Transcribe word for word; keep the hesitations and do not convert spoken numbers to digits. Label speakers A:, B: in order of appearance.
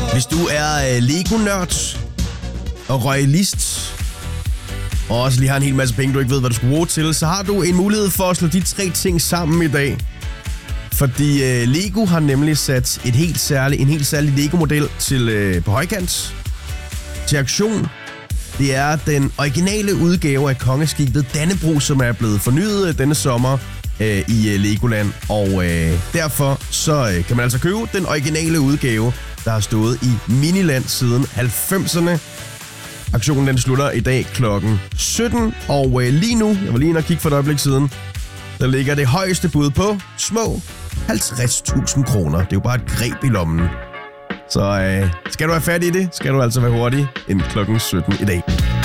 A: Hvis du er øh, Lego-nørd og royalist, og også lige har en hel masse penge, du ikke ved, hvad du skal bruge til, så har du en mulighed for at slå de tre ting sammen i dag. Fordi øh, Lego har nemlig sat et helt særlig, en helt særlig Lego-model til, øh, på højkant til auktion. Det er den originale udgave af kongeskibet Dannebrog, som er blevet fornyet denne sommer øh, i øh, Legoland. Og øh, derfor så øh, kan man altså købe den originale udgave, der har stået i Miniland siden halvfemserne. Aktionen den slutter i dag klokken sytten, og øh, lige nu, jeg var lige inde og kigge for et øjeblik siden, der ligger det højeste bud på små halvtreds tusind kroner. Det er jo bare et greb i lommen. Så øh, skal du have fat i det, skal du altså være hurtig inden klokken sytten i dag.